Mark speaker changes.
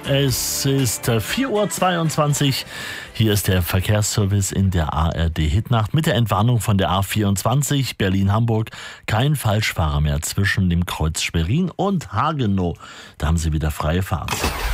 Speaker 1: Es ist 4:22 Uhr. Hier ist der Verkehrsservice in der ARD-Hitnacht mit der Entwarnung von der A24 Berlin-Hamburg. Kein Falschfahrer mehr zwischen dem Kreuz Schwerin und Hagenow. Da haben Sie wieder freie Fahrt.